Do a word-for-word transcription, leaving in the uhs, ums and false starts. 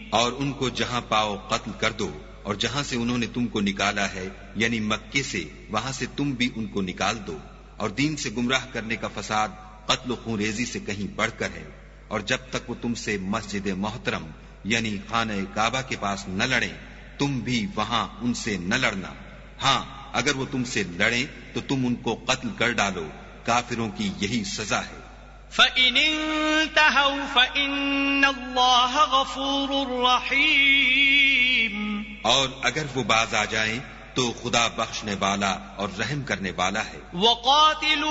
और उनको जहां पाओ कत्ल कर दो, और जहां से उन्होंने तुमको निकाला है यानी मक्के से, वहां से तुम भी उनको निकाल दो। और दीन से गुमराह करने का फसाद कत्ल खूनरेजी से कहीं बढ़कर है। और जब तक वो तुमसे मस्जिद मोहतरम यानी खाने काबा के पास न लड़े, तुम भी वहां उनसे न लड़ना। हाँ, अगर वो तुमसे लड़े तो तुम उनको कत्ल कर डालो। काफिरों की यही सजा है। فَإِنِ انْتَهَوْا فَإِنَّ اللَّهَ غَفُورٌ رَحِيمٌ। और अगर वो बाज आ जाएं तो खुदा बख्शने वाला और रहम करने वाला है। وَقَاتِلُوا